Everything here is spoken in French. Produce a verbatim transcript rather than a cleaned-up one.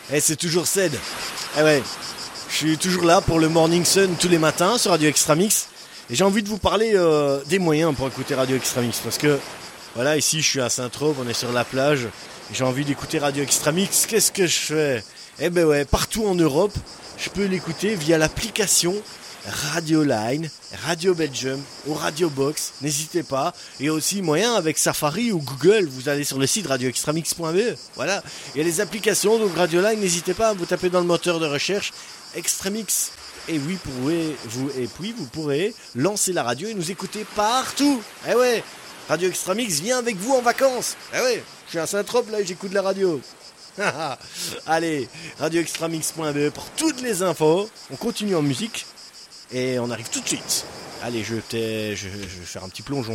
Eh, c'est toujours Ced. Eh ouais, je suis toujours là pour le Morning Sun tous les matins sur Radio Extra Mix. Et j'ai envie de vous parler euh, des moyens pour écouter Radio Extra Mix. Parce que, voilà, ici je suis à Saint-Tropez, on est sur la plage. Et j'ai envie d'écouter Radio Extra Mix. Qu'est-ce que je fais? Eh ben ouais, partout en Europe, je peux l'écouter via l'application Radio Line, Radio Belgium ou Radio Box, n'hésitez pas. Et aussi moyen avec Safari ou Google, vous allez sur le site radio extra mix point b e. Voilà, il y a les applications, donc Radio Line, n'hésitez pas, vous tapez dans le moteur de recherche Extramix. Et oui, pourrez, vous, et puis vous pourrez lancer la radio et nous écouter partout. Eh ouais, Radio Extramix vient avec vous en vacances. Eh ouais, je suis à Saint-Tropez là et j'écoute la radio. Allez, radio extra mix point b e pour toutes les infos. On continue en musique. Et on arrive tout de suite. Allez, je, je, je vais faire un petit plongeon.